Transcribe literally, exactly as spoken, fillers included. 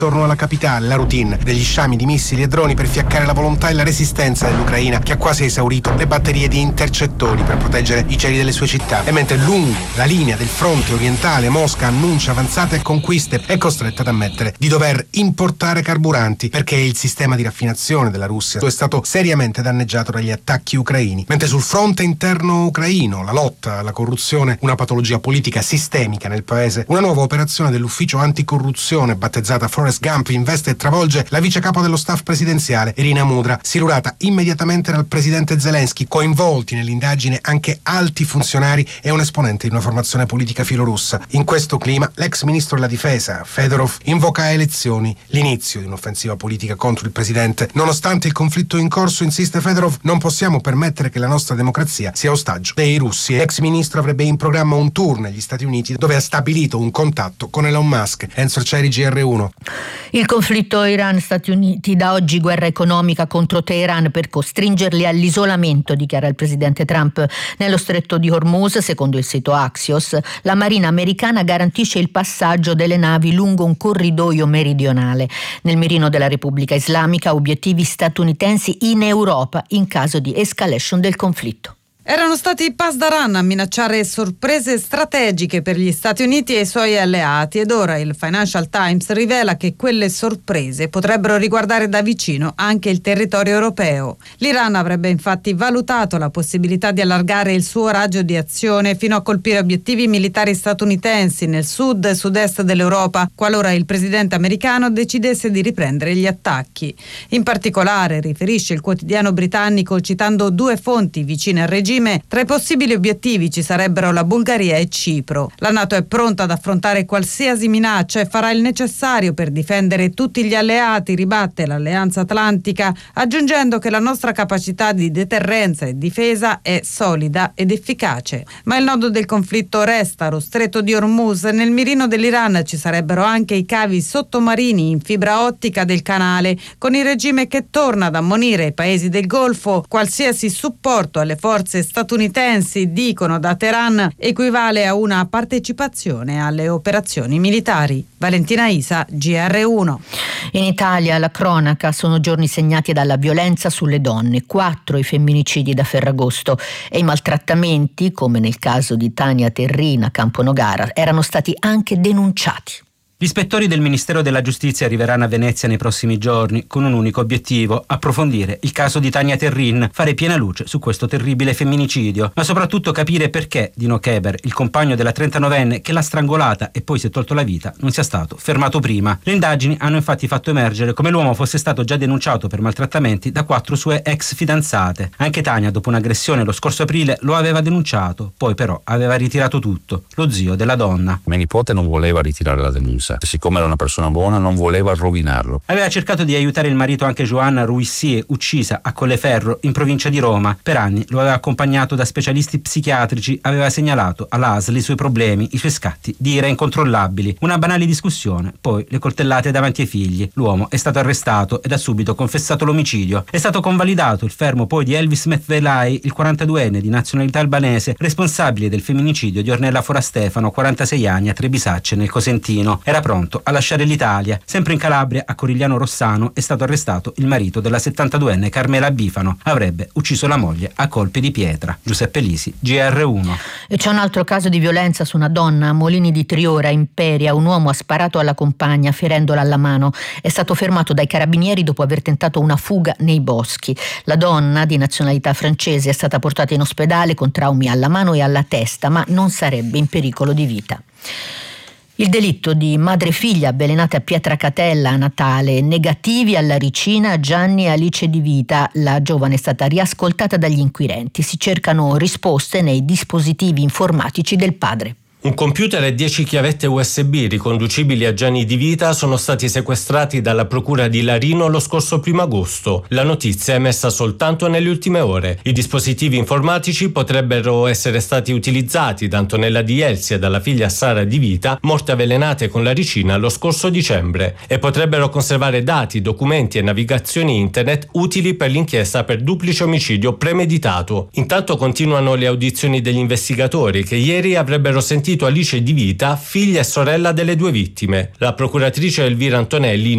Torno alla capitale, la routine degli sciami di missili e droni per fiaccare la volontà e la resistenza dell'Ucraina, che ha quasi esaurito le batterie di intercettori per proteggere i cieli delle sue città. E mentre lungo la linea del fronte orientale Mosca annuncia avanzate e conquiste, è costretta ad ammettere di dover importare carburanti perché il sistema di raffinazione della Russia è stato seriamente danneggiato dagli attacchi ucraini. Mentre sul fronte interno ucraino, la lotta alla corruzione, una patologia politica sistemica nel paese, una nuova operazione dell'ufficio anticorruzione battezzata Forest Gump investe e travolge la vice capo dello staff presidenziale Irina Mudra, silurata immediatamente dal presidente Zelensky, coinvolti nell'indagine anche alti funzionari e un esponente di una formazione politica filorussa. In questo clima l'ex ministro della difesa Fedorov invoca a elezioni l'inizio di un'offensiva politica contro il presidente. Nonostante il conflitto in corso, insiste Fedorov, non possiamo permettere che la nostra democrazia sia ostaggio dei russi. L'ex ministro avrebbe in programma un tour negli Stati Uniti dove ha stabilito un contatto con Elon Musk. Enzo Ceri, G R uno. Il conflitto Iran-Stati Uniti, da oggi guerra economica contro Teheran per costringerli all'isolamento, dichiara il presidente Trump. Nello stretto di Hormuz, secondo il sito Axios, la marina americana garantisce il passaggio delle navi lungo un corridoio meridionale. Nel mirino della Repubblica Islamica, obiettivi statunitensi in Europa in caso di escalation del conflitto. Erano stati i Pasdaran a minacciare sorprese strategiche per gli Stati Uniti e i suoi alleati, ed ora il Financial Times rivela che quelle sorprese potrebbero riguardare da vicino anche il territorio europeo. L'Iran avrebbe infatti valutato la possibilità di allargare il suo raggio di azione fino a colpire obiettivi militari statunitensi nel sud e sud-est dell'Europa, qualora il presidente americano decidesse di riprendere gli attacchi. In particolare, riferisce il quotidiano britannico, citando due fonti vicine al regime, tra i possibili obiettivi ci sarebbero la Bulgaria e Cipro. La NATO è pronta ad affrontare qualsiasi minaccia e farà il necessario per difendere tutti gli alleati, ribatte l'Alleanza Atlantica, aggiungendo che la nostra capacità di deterrenza e difesa è solida ed efficace. Ma il nodo del conflitto resta lo stretto di Hormuz. Nel mirino dell'Iran ci sarebbero anche i cavi sottomarini in fibra ottica del canale, con il regime che torna ad ammonire i paesi del Golfo. Qualsiasi supporto alle forze statunitensi, dicono da Teheran, equivale a una partecipazione alle operazioni militari. Valentina Isa, G R uno. In Italia la cronaca, sono giorni segnati dalla violenza sulle donne, quattro i femminicidi da Ferragosto e i maltrattamenti, come nel caso di Tania Terrina a Camponogara, erano stati anche denunciati. Gli ispettori del Ministero della Giustizia arriveranno a Venezia nei prossimi giorni con un unico obiettivo: approfondire il caso di Tania Terrin, fare piena luce su questo terribile femminicidio, ma soprattutto capire perché Dino Keber, il compagno della trentanovenne che l'ha strangolata e poi si è tolto la vita, non sia stato fermato prima. Le indagini hanno infatti fatto emergere come l'uomo fosse stato già denunciato per maltrattamenti da quattro sue ex fidanzate. Anche Tania, dopo un'aggressione lo scorso aprile, lo aveva denunciato, poi però aveva ritirato tutto. Lo zio della donna: mia nipote non voleva ritirare la denuncia. Siccome era una persona buona, non voleva rovinarlo. Aveva cercato di aiutare il marito anche Joanna Ruissie, uccisa a Colleferro in provincia di Roma. Per anni lo aveva accompagnato da specialisti psichiatrici, aveva segnalato all'A S L i suoi problemi, i suoi scatti di ira incontrollabili. Una banale discussione, poi le coltellate davanti ai figli. L'uomo è stato arrestato ed ha subito confessato l'omicidio. È stato convalidato il fermo poi di Elvis Metvelai, il quarantaduenne di nazionalità albanese, responsabile del femminicidio di Ornella Forastefano, quarantasei anni, a Trebisacce nel Cosentino. Era pronto a lasciare l'Italia. Sempre in Calabria, a Corigliano Rossano, è stato arrestato il marito della settantaduenne Carmela Bifano. Avrebbe ucciso la moglie a colpi di pietra. Giuseppe Lisi, G R uno. E c'è un altro caso di violenza su una donna a Molini di Triora, Imperia. Un uomo ha sparato alla compagna ferendola alla mano. È stato fermato dai carabinieri dopo aver tentato una fuga nei boschi. La donna, di nazionalità francese, è stata portata in ospedale con traumi alla mano e alla testa, ma non sarebbe in pericolo di vita. Il delitto di madre e figlia avvelenate a Pietracatella a Natale, negativi alla ricina Gianni e Alice Di Vita. La giovane è stata riascoltata dagli inquirenti. Si cercano risposte nei dispositivi informatici del padre. Un computer e dieci chiavette U S B riconducibili a Gianni Di Vita sono stati sequestrati dalla procura di Larino lo scorso primo agosto. La notizia è emessa soltanto nelle ultime ore. I dispositivi informatici potrebbero essere stati utilizzati da Antonella Di Elsi e dalla figlia Sara Di Vita, morte avvelenate con la ricina lo scorso dicembre, e potrebbero conservare dati, documenti e navigazioni internet utili per l'inchiesta per duplice omicidio premeditato. Intanto continuano le audizioni degli investigatori, che ieri avrebbero sentito Alice Di Vita, figlia e sorella delle due vittime. La procuratrice Elvira Antonelli